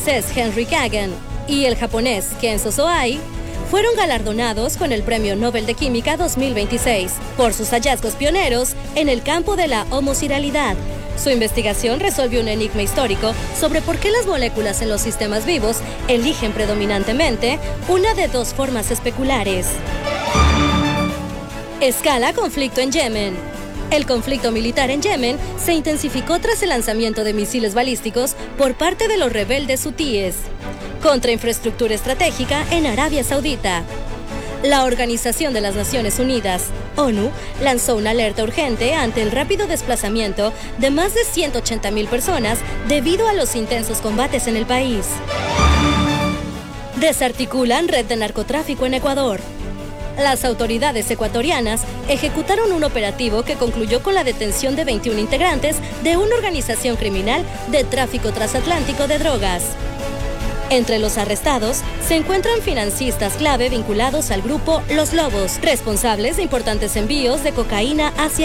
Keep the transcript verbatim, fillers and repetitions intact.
francés Henry Kagan y el japonés Kenzo Soai fueron galardonados con el Premio Nobel de Química dos mil veintiséis por sus hallazgos pioneros en el campo de la homociralidad. Su investigación resolvió un enigma histórico sobre por qué las moléculas en los sistemas vivos eligen predominantemente una de dos formas especulares. Escala conflicto en Yemen. El conflicto militar en Yemen se intensificó tras el lanzamiento de misiles balísticos por parte de los rebeldes hutíes contra infraestructura estratégica en Arabia Saudita. La Organización de las Naciones Unidas, ONU, lanzó una alerta urgente ante el rápido desplazamiento de más de ciento ochenta mil personas debido a los intensos combates en el país. Desarticulan red de narcotráfico en Ecuador. Las autoridades ecuatorianas ejecutaron un operativo que concluyó con la detención de veintiún integrantes de una organización criminal de tráfico transatlántico de drogas. Entre los arrestados se encuentran financistas clave vinculados al grupo Los Lobos, responsables de importantes envíos de cocaína hacia